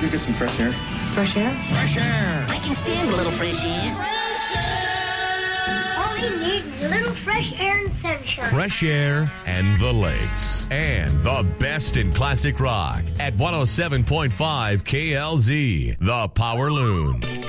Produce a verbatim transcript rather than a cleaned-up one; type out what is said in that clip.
we get some fresh air? Fresh air? Fresh air. I can stand a little fresh air. All he needs is a little fresh air and sunshine. Fresh air and the lakes. And the best in classic rock at one oh seven point five K L Z, The Power Loon.